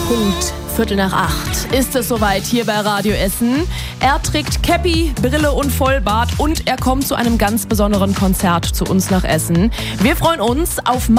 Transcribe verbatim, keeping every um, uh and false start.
Punkt Viertel nach acht ist es soweit hier bei Radio Essen. Er trägt Käppi, Brille und Vollbart und er kommt zu einem ganz besonderen Konzert zu uns nach Essen. Wir freuen uns auf